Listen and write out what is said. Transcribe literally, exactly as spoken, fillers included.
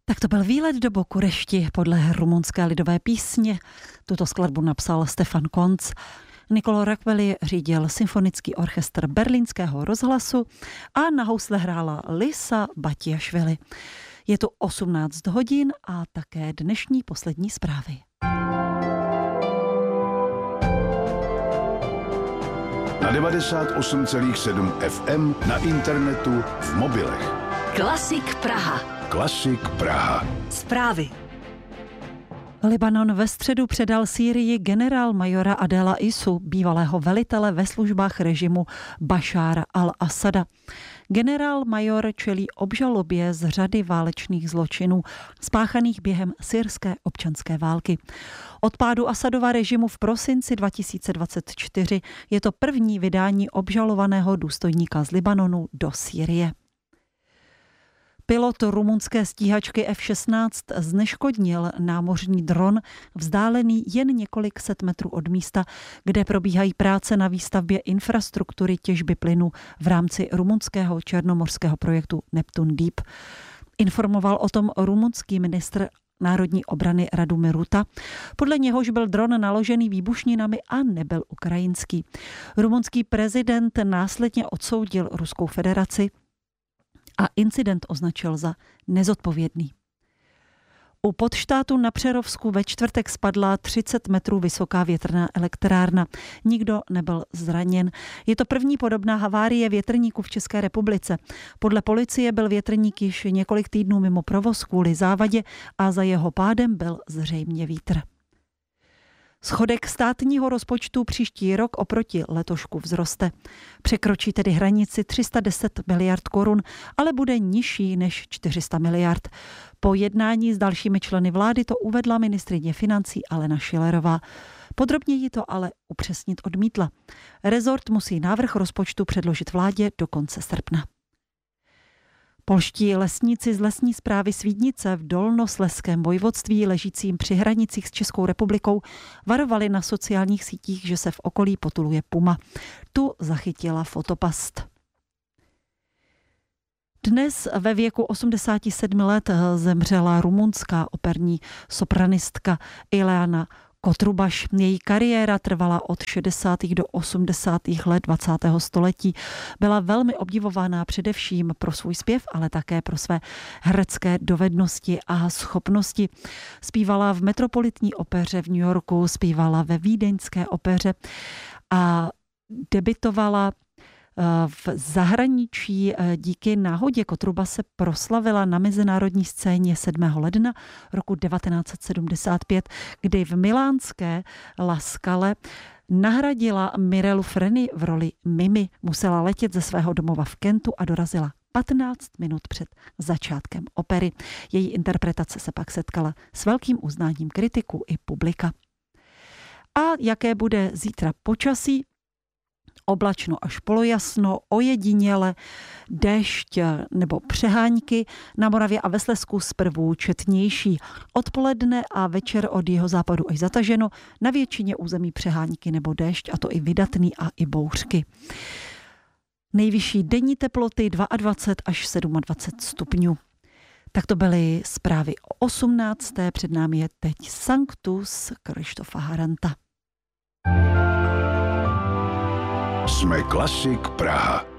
Tak to byl výlet do Bukurešti podle rumunské lidové písně. Tuto skladbu napsal Stefan Konc. Niccolò Rackvelli řídil symfonický orchestr Berlínského rozhlasu a na housle hrála Lisa Batiašvili. Je tu osmnáct hodin a také dnešní poslední zprávy. Na devadesát osm celá sedm F M, na internetu, v mobilech. Klasik Praha. Klasik Praha. Zprávy. Libanon ve středu předal Sýrii generálmajora Adela Isu, bývalého velitele ve službách režimu Bašára al-Asada. Generálmajor čelí obžalobě z řady válečných zločinů spáchaných během syrské občanské války. Od pádu Asadova režimu v prosinci dva tisíce dvacet čtyři je to první vydání obžalovaného důstojníka z Libanonu do Sýrie. Pilot rumunské stíhačky F šestnáct zneškodnil námořní dron vzdálený jen několik set metrů od místa, kde probíhají práce na výstavbě infrastruktury těžby plynu v rámci rumunského černomorského projektu Neptun Deep. Informoval o tom rumunský ministr národní obrany Radomir Ruta, podle něhož byl dron naložený výbušninami a nebyl ukrajinský. Rumunský prezident následně odsoudil Ruskou federaci a incident označil za nezodpovědný. U podštátu na Přerovsku ve čtvrtek spadla třicet metrů vysoká větrná elektrárna. Nikdo nebyl zraněn. Je to první podobná havárie větrníku v České republice. Podle policie byl větrník již několik týdnů mimo provoz kvůli závadě a za jeho pádem byl zřejmě vítr. Schodek státního rozpočtu příští rok oproti letošku vzroste. Překročí tedy hranici tři sta deset miliard korun, ale bude nižší než čtyři sta miliard. Po jednání s dalšími členy vlády to uvedla ministryně financí Alena Schillerová. Podrobněji to ale upřesnit odmítla. Rezort musí návrh rozpočtu předložit vládě do konce srpna. Polští lesníci z lesní správy Svídnice v Dolnoslezském vojvodství ležícím při hranicích s Českou republikou varovali na sociálních sítích, že se v okolí potuluje puma. Tu zachytila fotopast. Dnes ve věku osmdesáti sedmi let zemřela rumunská operní sopranistka Ileana Kotrubaš. Její kariéra trvala od šedesátých do osmdesátých let dvacátého století. Byla velmi obdivována především pro svůj zpěv, ale také pro své herecké dovednosti a schopnosti. Zpívala v Metropolitní opeře v New Yorku, zpívala ve Vídeňské opeře a debitovala v zahraničí. Díky náhodě Kotruba se proslavila na mezinárodní scéně sedmého ledna roku devatenáct set sedmdesát pět, kdy v milánské La Scale nahradila Mirelu Freni v roli Mimi. Musela letět ze svého domova v Kentu a dorazila patnáct minut před začátkem opery. Její interpretace se pak setkala s velkým uznáním kritiků i publika. A jaké bude zítra počasí? Oblačno až polojasno, ojediněle, déšť nebo přehánky, na Moravě a ve Slezsku zprvu četnější. Odpoledne a večer od jihozápadu až zataženo, na většině území přehánky nebo déšť, a to i vydatný a i bouřky. Nejvyšší denní teploty dvacet dva až dvacet sedm stupňů. Tak to byly zprávy o osmnácté. Před námi je teď Sanctus Krištofa Haranta. Jsme Klasik Praha.